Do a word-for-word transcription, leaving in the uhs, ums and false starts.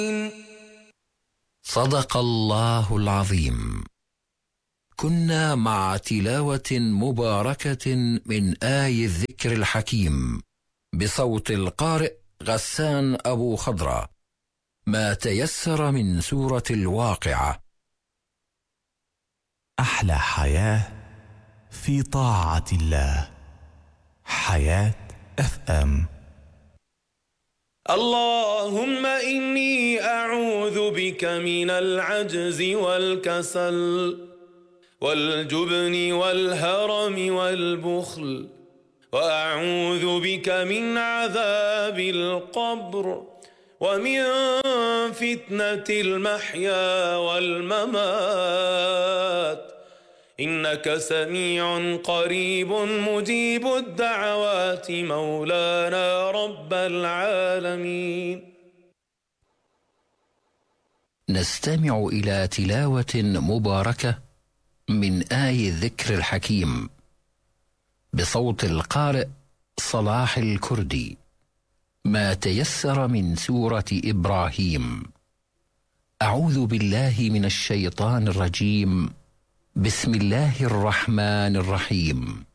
صدق الله العظيم. كنا مع تلاوة مباركة من آي الذكر الحكيم بصوت القارئ غسان أبو خضرة، ما تيسر من سورة الواقعة. أحلى حياة في طاعة الله. حياة اف ام. اللهم إني أعوذ بك من العجز والكسل والجبن والهرم والبخل، وأعوذ بك من عذاب القبر ومن فتنة المحيا والممات، إنك سميع قريب مجيب الدعوات مولانا رب العالمين. نستمع إلى تلاوة مباركة من آي الذكر الحكيم بصوت القارئ صلاح الكردي، ما تيسر من سورة إبراهيم. أعوذ بالله من الشيطان الرجيم. بسم الله الرحمن الرحيم.